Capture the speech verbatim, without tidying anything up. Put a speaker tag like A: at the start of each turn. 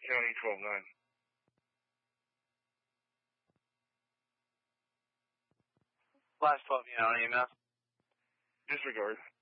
A: County twelve nine.
B: Last twelve, you know, E M S.
A: Disregard.